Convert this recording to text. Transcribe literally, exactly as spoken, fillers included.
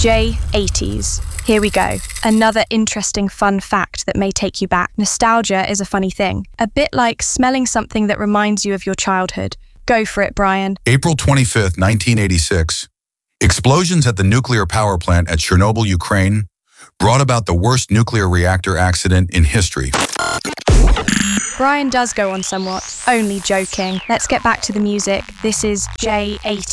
J eighties. Here we go. Another interesting fun fact that may take you back. Nostalgia is a funny thing. A bit like smelling something that reminds you of your childhood. Go for it, Brian. April twenty-fifth, nineteen eighty-six. Explosions at the nuclear power plant at Chernobyl, Ukraine, brought about the worst nuclear reactor accident in history. Brian does go on somewhat. Only joking. Let's get back to the music. This is J eighty.